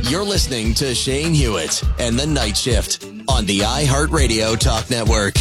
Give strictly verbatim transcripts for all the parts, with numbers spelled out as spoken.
You're listening to Shane Hewitt and the Night Shift on the iHeartRadio Talk Network.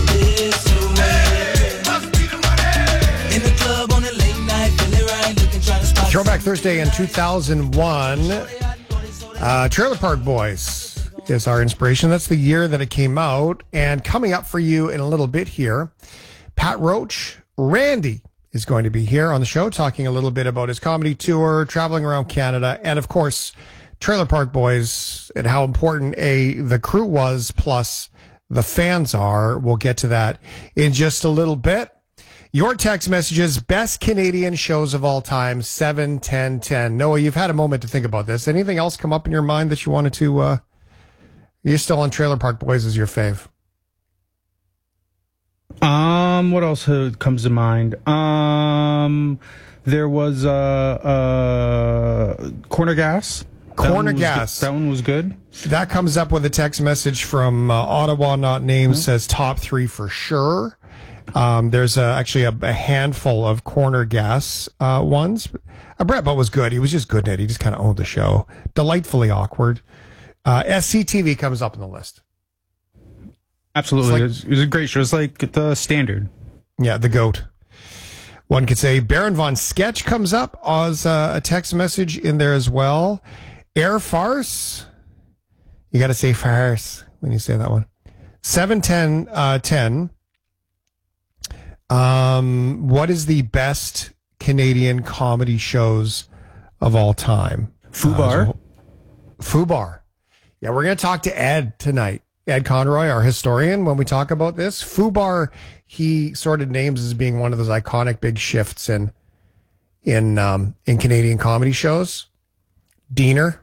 Throwback Thursday in two thousand one. Uh, Trailer Park Boys is our inspiration. That's the year that it came out. And coming up for you in a little bit here, Pat Roach, Randy is going to be here on the show talking a little bit about his comedy tour, traveling around Canada, and of course, Trailer Park Boys and how important a the crew was, plus the fans are. We'll get to that in just a little bit. Your text messages, best Canadian shows of all time, seven ten ten. Noah, you've had a moment to think about this. Anything else come up in your mind that you wanted to, uh, you're still on Trailer Park Boys as your fave? Um, what else comes to mind? Um, there was, uh, uh, Corner Gas. Corner Gas. That one was good. That comes up with a text message from uh, Ottawa Not Named, mm-hmm. says top three for sure. Um, there's uh, actually a, a handful of Corner Gas uh, ones. Uh, Brett Butt was good. He was just good at it. He just kind of owned the show. Delightfully awkward. Uh, S C T V comes up on the list. Absolutely. Like, it, was, it was a great show. It's like the standard. Yeah, the GOAT. One could say Baron Von Sketch comes up as uh, a text message in there as well. Air Farce. You got to say farce when you say that one. seven ten ten. Um, what is the best Canadian comedy shows of all time? Fubar. Uh, Fubar. Yeah, we're going to talk to Ed tonight. Ed Conroy, our historian, when we talk about this. Fubar, he sort of names as being one of those iconic big shifts in in um, in Canadian comedy shows. Diener.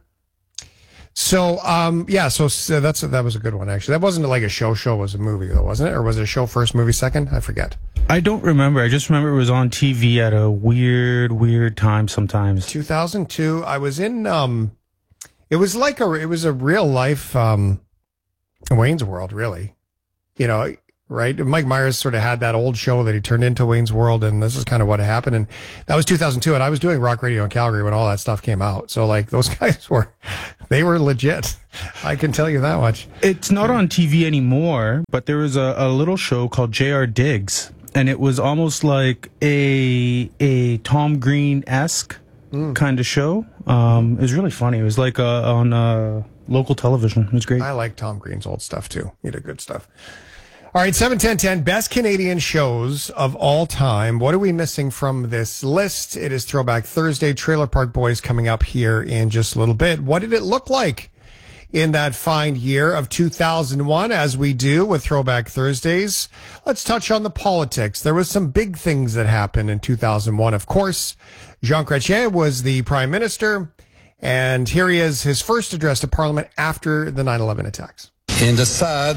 So, um, yeah, so, so that's that was a good one, actually. That wasn't like a show show, it was a movie, though, wasn't it? Or was it a show first, movie second? I forget. I don't remember. I just remember it was on T V at a weird, weird time sometimes. two thousand two, I was in, um, it was like a, it was a real life, um, Wayne's World, really. You know, right? Mike Myers sort of had that old show that he turned into Wayne's World, and this is kind of what happened. And that was two thousand two, and I was doing rock radio in Calgary when all that stuff came out. So, like, those guys were, they were legit. I can tell you that much. It's not on T V anymore, but there was a, a little show called J R Diggs, and it was almost like a a Tom Green-esque mm. kind of show. Um, it was really funny. It was like uh, on uh, local television. It was great. I like Tom Green's old stuff, too. He did good stuff. All right, seven ten ten, best Canadian shows of all time. What are we missing from this list? It is Throwback Thursday. Trailer Park Boys coming up here in just a little bit. What did it look like in that fine year of two thousand one, as we do with Throwback Thursdays? Let's touch on the politics. There was some big things that happened in two thousand one. Of course, Jean Chrétien was the prime minister, and here he is, his first address to Parliament after the nine eleven attacks. In the sad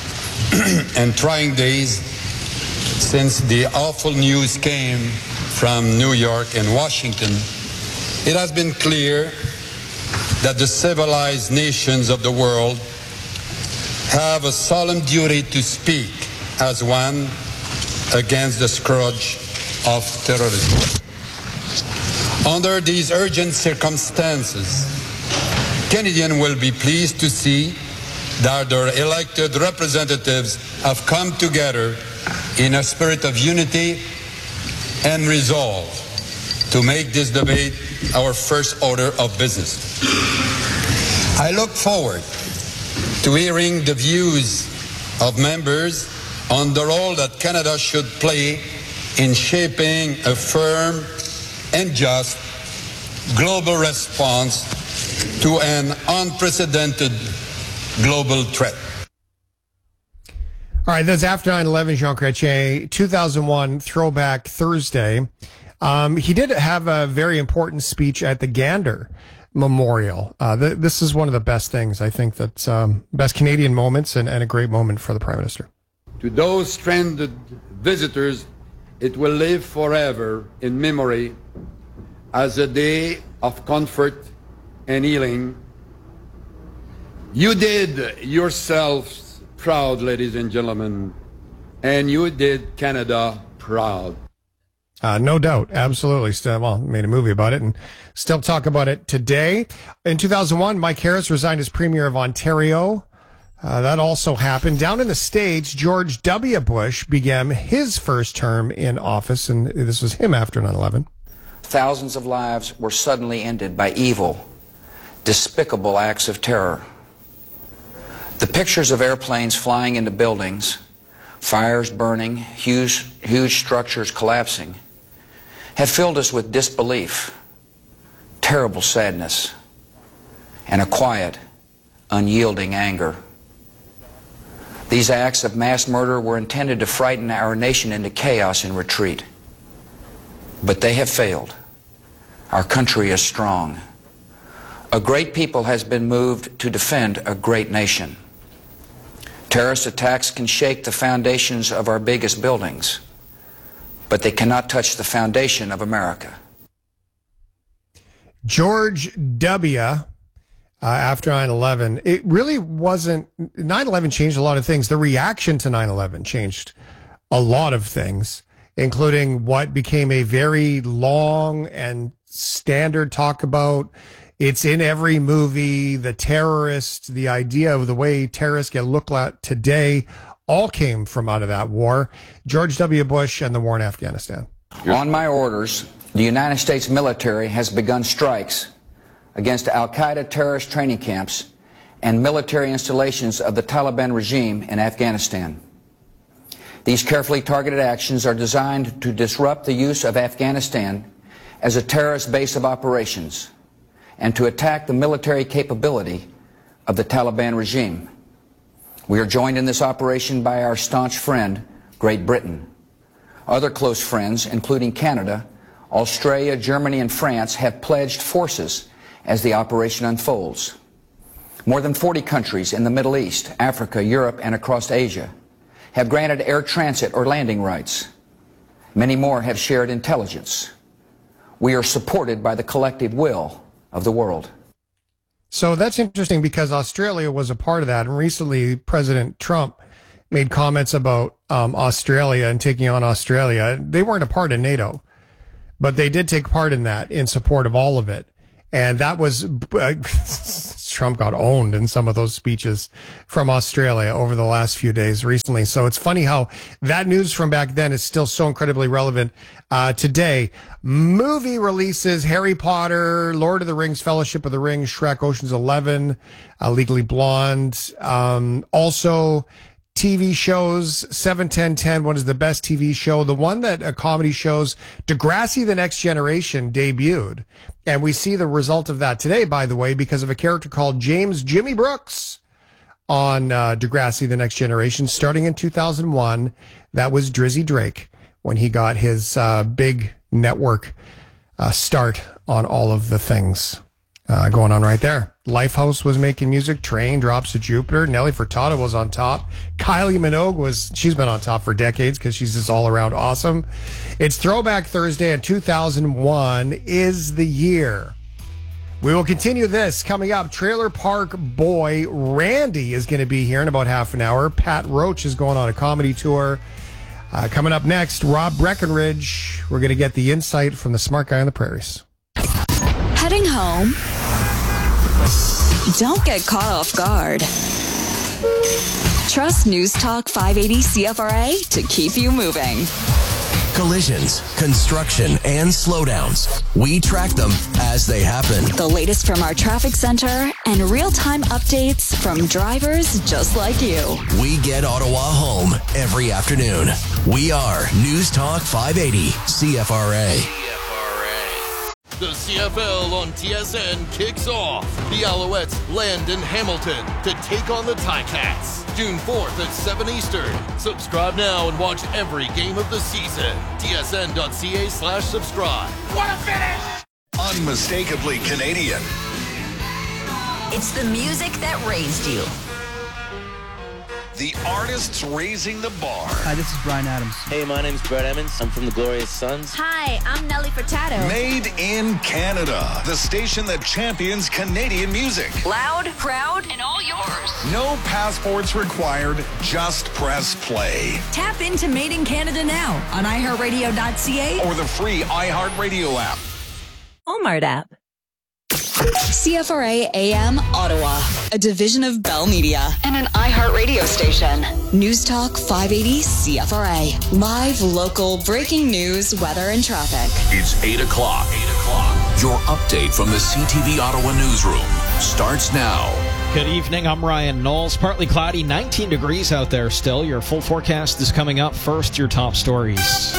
and trying days since the awful news came from New York and Washington, it has been clear that the civilized nations of the world have a solemn duty to speak as one against the scourge of terrorism. Under these urgent circumstances, Canadians will be pleased to see that their elected representatives have come together in a spirit of unity and resolve to make this debate our first order of business. I look forward to hearing the views of members on the role that Canada should play in shaping a firm and just global response to an unprecedented global threat. All right, that's after nine eleven, Jean Chrétien, two thousand one Throwback Thursday. Um, he did have a very important speech at the Gander Memorial. Uh, th- this is one of the best things, I think, that's um, best Canadian moments and, and a great moment for the Prime Minister. To those stranded visitors, it will live forever in memory as a day of comfort and healing. You did yourselves proud, ladies and gentlemen, and you did Canada proud. Uh, no doubt. Absolutely. Still, well, made a movie about it and still talk about it today. In two thousand one, Mike Harris resigned as Premier of Ontario. Uh, that also happened. Down in the States, George W. Bush began his first term in office, and this was him after nine eleven. Thousands of lives were suddenly ended by evil, despicable acts of terror. The pictures of airplanes flying into buildings, fires burning, huge, huge structures collapsing, have filled us with disbelief, terrible sadness, and a quiet, unyielding anger. These acts of mass murder were intended to frighten our nation into chaos and retreat. But they have failed. Our country is strong. A great people has been moved to defend a great nation. Terrorist attacks can shake the foundations of our biggest buildings, but they cannot touch the foundation of America. George W. Uh, after nine eleven, it really wasn't, nine eleven changed a lot of things. The reaction to nine eleven changed a lot of things, including what became a very long and standard talk about. It's in every movie, the terrorist, the idea of the way terrorists get looked at today, all came from out of that war. George W. Bush and the war in Afghanistan. On my orders, the United States military has begun strikes against Al-Qaeda terrorist training camps and military installations of the Taliban regime in Afghanistan. These carefully targeted actions are designed to disrupt the use of Afghanistan as a terrorist base of operations and to attack the military capability of the Taliban regime. We are joined in this operation by our staunch friend, Great Britain. Other close friends, including Canada, Australia, Germany, and France, have pledged forces as the operation unfolds. More than forty countries in the Middle East, Africa, Europe, and across Asia have granted air transit or landing rights. Many more have shared intelligence. We are supported by the collective will of the world. So that's interesting because Australia was a part of that. And recently, President Trump made comments about um, Australia and taking on Australia. They weren't a part of NATO, but they did take part in that in support of all of it. And that was, uh, Trump got owned in some of those speeches from Australia over the last few days recently. So it's funny how that news from back then is still so incredibly relevant uh, today. Movie releases: Harry Potter, Lord of the Rings, Fellowship of the Ring, Shrek, Ocean's Eleven, uh, Legally Blonde. Um, also, T V shows, seven ten ten, what is the best T V show? The one that uh, comedy shows, Degrassi The Next Generation, debuted. And we see the result of that today, by the way, because of a character called James Jimmy Brooks on uh, Degrassi The Next Generation, starting in two thousand one. That was Drizzy Drake when he got his uh, big network uh, start on all of the things uh, going on right there. Lifehouse was making music. Train, Drops to Jupiter. Nelly Furtado was on top. Kylie Minogue was, she's been on top for decades because she's just all around awesome. It's Throwback Thursday, and two thousand one is the year. We will continue this coming up. Trailer Park Boy Randy is going to be here in about half an hour. Pat Roach is going on a comedy tour. Uh, coming up next, Rob Breckenridge. We're going to get the insight from the smart guy on the prairies. Heading home? Don't get caught off guard. Trust News Talk five eighty C F R A to keep you moving. Collisions, construction, and slowdowns. We track them as they happen. The latest from our traffic center and real-time updates from drivers just like you. We get Ottawa home every afternoon. We are News Talk five eighty C F R A. The C F L on T S N kicks off. The Alouettes land in Hamilton to take on the Ticats. June fourth at seven Eastern. Subscribe now and watch every game of the season. T S N dot C A slash subscribe. What a finish! Unmistakably Canadian. It's the music that raised you. the artists raising the bar. Hi, this is Brian Adams. Hey, my name's Brett Emmons. I'm from the Glorious Sons. Hi, I'm Nelly Furtado. Made in Canada, the station that champions Canadian music. Loud, proud, and all yours. No passports required, just press play. Tap into Made in Canada now on i heart radio dot c a or the free iHeartRadio app. Walmart app. C F R A A M Ottawa, a division of Bell Media and an iHeart radio station. News Talk five eighty C F R A. Live, local, breaking news, weather, and traffic. It's eight o'clock. eight o'clock. Your update from the C T V Ottawa newsroom starts now. Good evening. I'm Ryan Knowles. Partly cloudy, nineteen degrees out there still. Your full forecast is coming up. First, your top stories.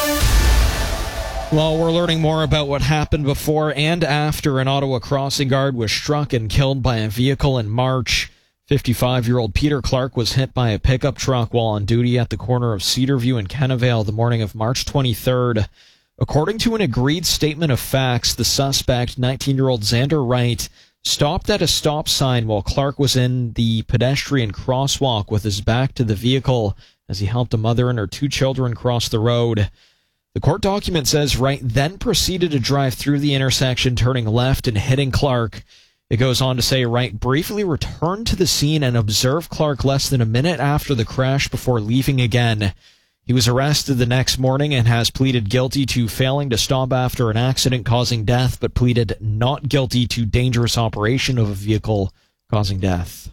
Well, we're learning more about what happened before and after an Ottawa crossing guard was struck and killed by a vehicle in March. fifty-five-year-old Peter Clark was hit by a pickup truck while on duty at the corner of Cedarview and Kennevale the morning of March twenty-third. According to an agreed statement of facts, the suspect, nineteen-year-old Xander Wright, stopped at a stop sign while Clark was in the pedestrian crosswalk with his back to the vehicle as he helped a mother and her two children cross the road. The court document says Wright then proceeded to drive through the intersection, turning left and hitting Clark. It goes on to say Wright briefly returned to the scene and observed Clark less than a minute after the crash before leaving again. He was arrested the next morning and has pleaded guilty to failing to stop after an accident causing death, but pleaded not guilty to dangerous operation of a vehicle causing death.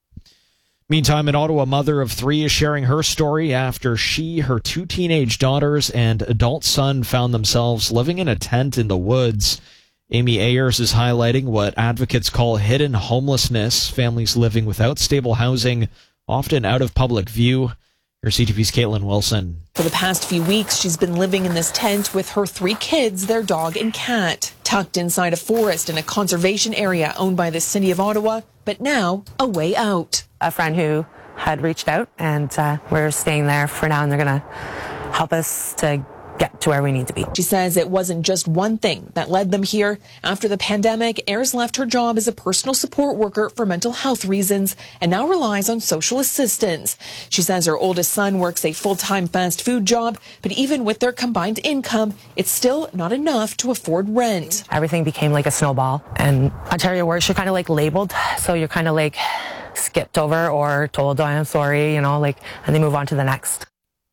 Meantime, an Ottawa mother of three is sharing her story after she, her two teenage daughters, and adult son found themselves living in a tent in the woods. Amy Ayers is highlighting what advocates call hidden homelessness, families living without stable housing, often out of public view. Here's C T V's Caitlin Wilson. For the past few weeks, she's been living in this tent with her three kids, their dog and cat, tucked inside a forest in a conservation area owned by the City of Ottawa, but now a way out. A friend who had reached out, and uh, we're staying there for now, and they're going to help us to get to where we need to be. She says it wasn't just one thing that led them here. After the pandemic, Ayers left her job as a personal support worker for mental health reasons and now relies on social assistance. She says her oldest son works a full-time fast food job, but even with their combined income, it's still not enough to afford rent. Everything became like a snowball, and Ontario words are kind of like labeled, so you're kind of like skipped over or told, oh, I'm sorry, you know, like, and they move on to the next.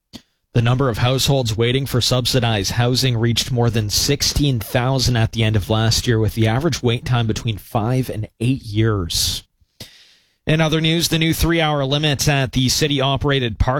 The number of households waiting for subsidized housing reached more than sixteen thousand at the end of last year, with the average wait time between five and eight years. In other news, the new three-hour limit at the city-operated park